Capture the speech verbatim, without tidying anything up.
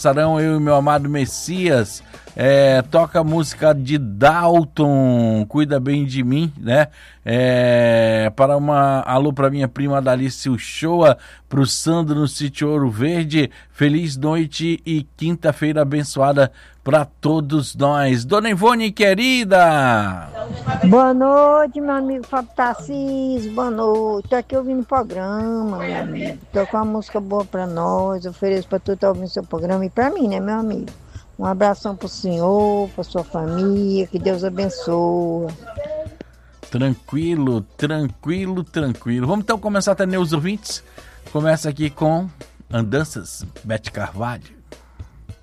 passarão, eu e meu amado Messias. É, toca a música de Dalton, Cuida Bem de Mim, né? É, para uma alô para minha prima Dalice Uchoa, pro Sandro no Sítio Ouro Verde. Feliz noite e quinta-feira abençoada para todos nós. Dona Ivone, querida! Boa noite, meu amigo Fábio Tarcísio, boa noite. Tô aqui ouvindo o programa, meu amigo. Tô com uma música boa para nós, ofereço para tu estar ouvindo seu programa e para mim, né, meu amigo? Um abração pro senhor, pra sua família, que Deus abençoe. Tranquilo, tranquilo, tranquilo. Vamos então começar a atender os ouvintes. Começa aqui com Andanças, Bete Carvalho.